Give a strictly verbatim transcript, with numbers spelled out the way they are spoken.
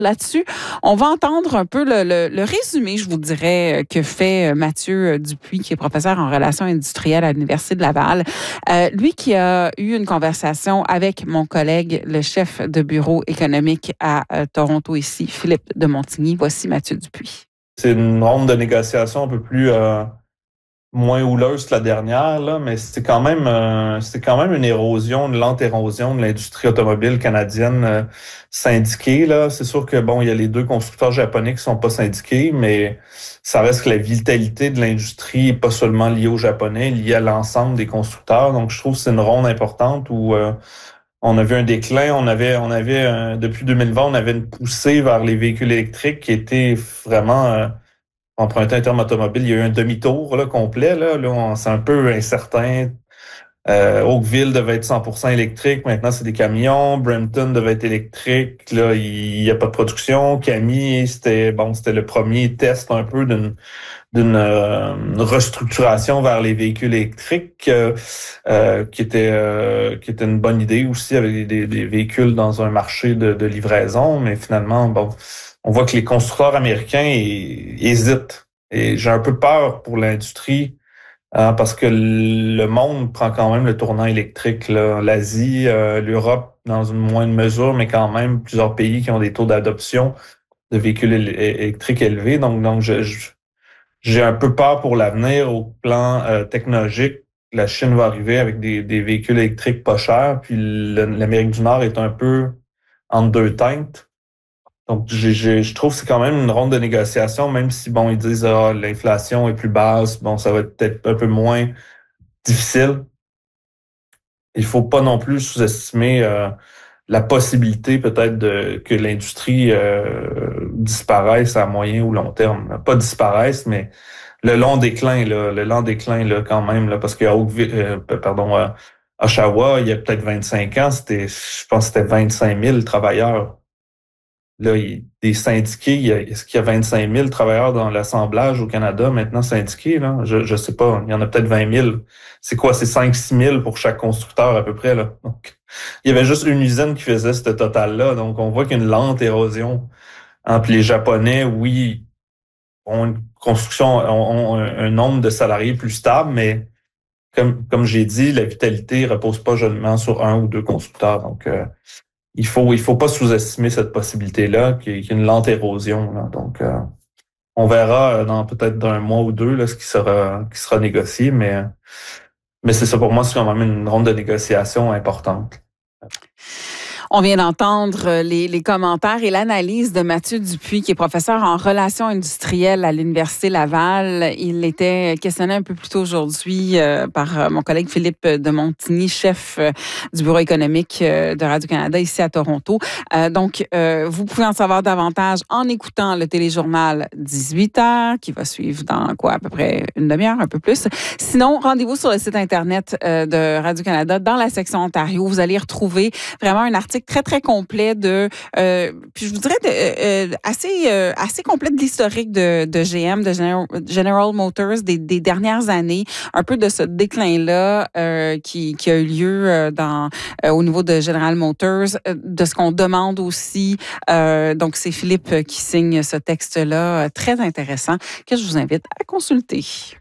Là-dessus, on va entendre un peu le, le, le résumé, je vous dirais, que fait Mathieu Dupuis, qui est professeur en relations industrielles à l'Université de Laval. Euh, lui qui a eu une conversation avec mon collègue, le chef de bureau économique à euh, Toronto ici, Philippe de Montigny. Voici Mathieu Dupuis. C'est une ronde de négociation un peu plus euh, moins houleuse que la dernière, là, mais c'est quand même euh, c'est quand même une érosion, une lente érosion de l'industrie automobile canadienne euh, syndiquée. Là. C'est sûr que bon, il y a les deux constructeurs japonais qui sont pas syndiqués, mais ça reste que la vitalité de l'industrie n'est pas seulement liée aux Japonais, liée à l'ensemble des constructeurs. Donc je trouve que c'est une ronde importante où euh, on a vu un déclin, on avait, on avait euh, depuis deux mille vingt, on avait une poussée vers les véhicules électriques qui était vraiment euh, emprunté un terme automobile. Il y a eu un demi-tour là, complet. Là, là on, c'est un peu incertain. Euh, Oakville devait être cent pour cent électrique. Maintenant, c'est des camions. Brampton devait être électrique. Là, il n'y a pas de production. Camille, c'était bon, c'était le premier test un peu d'une d'une euh, restructuration vers les véhicules électriques euh, euh, qui était euh, qui était une bonne idée aussi avec des, des véhicules dans un marché de, de livraison. Mais finalement, bon, on voit que les constructeurs américains ils, hésitent. Et j'ai un peu peur pour l'industrie. Hein, parce que le monde prend quand même le tournant électrique. Là. L'Asie, euh, l'Europe, dans une moindre mesure, mais quand même plusieurs pays qui ont des taux d'adoption de véhicules éle- électriques élevés. Donc, donc je, je- j'ai un peu peur pour l'avenir au plan euh, technologique. La Chine va arriver avec des, des véhicules électriques pas chers, puis le- l'Amérique du Nord est un peu entre deux teintes. Donc, j'ai, j'ai- je trouve que c'est quand même une ronde de négociation, même si, bon, ils disent ah, l'inflation est plus basse, bon, ça va être peut-être un peu moins difficile. Il faut pas non plus sous-estimer euh, la possibilité peut-être de que l'industrie euh, disparaisse à moyen ou long terme. Pas disparaisse, mais le long déclin, là, le long déclin là, quand même, là, parce qu'à Oakville, euh, pardon, à Oshawa, il y a peut-être vingt-cinq ans, c'était, je pense que c'était vingt-cinq mille travailleurs. Là, il, des syndiqués, il y a, est-ce qu'il y a vingt-cinq mille travailleurs dans l'assemblage au Canada maintenant syndiqués? Là? Je je sais pas. Il y en a peut-être vingt mille. C'est quoi? C'est cinq six mille pour chaque constructeur à peu près. Là. Donc, il y avait juste une usine qui faisait ce total-là. Donc, on voit qu'il y a une lente érosion. Hein, puis les Japonais, oui, ont une construction, ont, ont un, un nombre de salariés plus stable, mais comme, comme j'ai dit, la vitalité repose pas seulement sur un ou deux constructeurs. Donc, euh, il faut il faut pas sous-estimer cette possibilité-là, qu'il y ait une lente érosion. Là. Donc, euh, on verra dans peut-être d'un mois ou deux là, ce qui sera qui sera négocié, mais mais c'est ça pour moi, c'est quand même une ronde de négociation importante. On vient d'entendre les, les commentaires et l'analyse de Mathieu Dupuis, qui est professeur en relations industrielles à l'Université Laval. Il était questionné un peu plus tôt aujourd'hui euh, par mon collègue Philippe de Montigny, chef euh, du bureau économique euh, de Radio-Canada ici à Toronto. Euh, donc, euh, vous pouvez en savoir davantage en écoutant le téléjournal dix-huit heures, qui va suivre dans quoi, à peu près une demi-heure, un peu plus. Sinon, rendez-vous sur le site Internet euh, de Radio-Canada, dans la section Ontario. Vous allez y retrouver vraiment un article très, très complet de, euh, puis je vous dirais, de, euh, assez, euh, assez complet de l'historique de, de G M, de General, General Motors des, des dernières années, un peu de ce déclin-là euh, qui, qui a eu lieu euh, dans, euh, au niveau de General Motors, euh, de ce qu'on demande aussi. Euh, donc, c'est Philippe qui signe ce texte-là, euh, très intéressant, que je vous invite à consulter.